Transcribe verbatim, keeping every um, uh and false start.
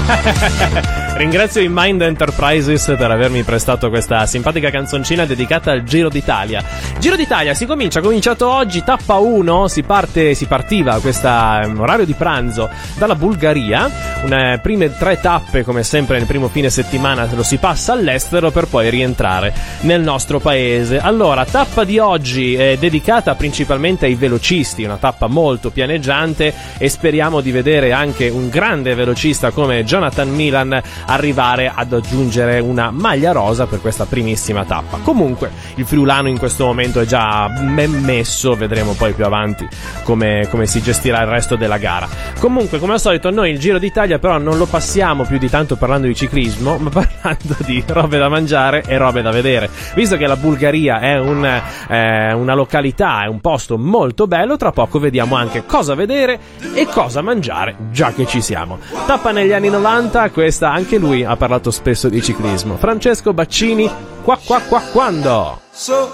Ringrazio i Mind Enterprises per avermi prestato questa simpatica canzoncina dedicata al Giro d'Italia. Giro d'Italia si comincia, ha cominciato oggi, tappa uno, si parte, si partiva a questo um, orario di pranzo dalla Bulgaria, una, prime tre tappe come sempre nel primo fine settimana lo si passa all'estero per poi rientrare nel nostro paese. Allora, tappa di oggi è dedicata principalmente ai velocisti, una tappa molto pianeggiante e speriamo di vedere anche un grande velocista come Jonathan Milan arrivare ad aggiungere una maglia rosa per questa primissima tappa. Comunque il friulano in questo momento è già ben messo, vedremo poi più avanti come, come si gestirà il resto della gara. Comunque, come al solito, noi il Giro d'Italia però non lo passiamo più di tanto parlando di ciclismo, ma parlando di robe da mangiare e robe da vedere. Visto che la Bulgaria è un, eh, una località, è un posto molto bello, tra poco vediamo anche cosa vedere e cosa mangiare, già che ci siamo. Tappa negli anni novanta, questa anche lui ha parlato spesso di ciclismo. Francesco Baccini, qua qua qua quando?